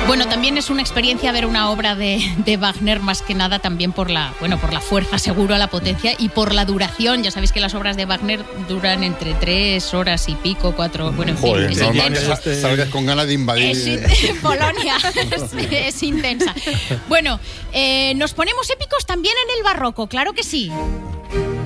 Bueno, también es una experiencia ver una obra de Wagner, más que nada también por la fuerza, seguro, la potencia y por la duración. Ya sabéis que las obras de Wagner duran entre 3 horas y pico, 4, bueno, en fin. Joder, Es normal intenso. que salgas con ganas de invadir. Polonia, es intensa. Bueno, nos ponemos épicos también en el barroco, claro que sí.